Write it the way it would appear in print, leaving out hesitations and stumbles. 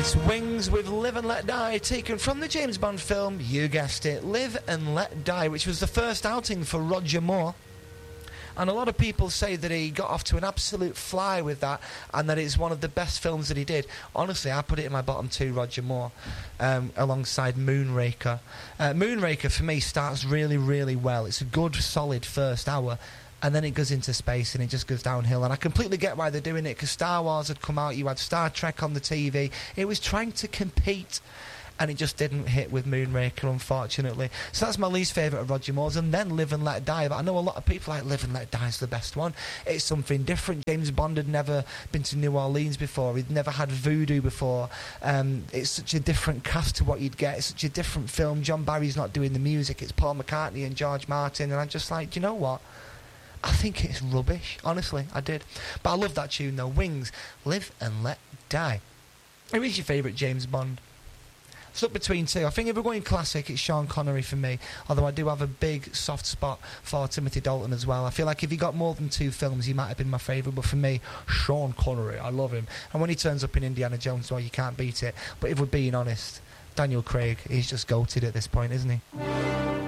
It's Wings with Live and Let Die, taken from the James Bond film, you guessed it, Live and Let Die, which was the first outing for Roger Moore. And a lot of people say that he got off to an absolute fly with that, and that it's one of the best films that he did. Honestly, I put it in my bottom two, Roger Moore, alongside Moonraker. Moonraker, for me, starts really, really well. It's a good, solid first hour, and then it goes into space and it just goes downhill. And I completely get why they're doing it, because Star Wars had come out, you had Star Trek on the TV. It was trying to compete, and it just didn't hit with Moonraker, unfortunately. So that's my least favourite of Roger Moore's, and then Live and Let Die. But I know a lot of people like Live and Let Die is the best one. It's something different. James Bond had never been to New Orleans before. He'd never had voodoo before. It's such a different cast to what you'd get. It's such a different film. John Barry's not doing the music. It's Paul McCartney and George Martin, and I'm just like, do you know what? I think it's rubbish. Honestly, I did. But I love that tune, though. Wings, Live and Let Die. Who is your favourite James Bond? Stuck between two. I think if we're going classic, it's Sean Connery for me. Although I do have a big soft spot for Timothy Dalton as well. I feel like if he got more than two films, he might have been my favourite. But for me, Sean Connery, I love him. And when he turns up in Indiana Jones, well, you can't beat it. But if we're being honest, Daniel Craig, he's just goated at this point, isn't he?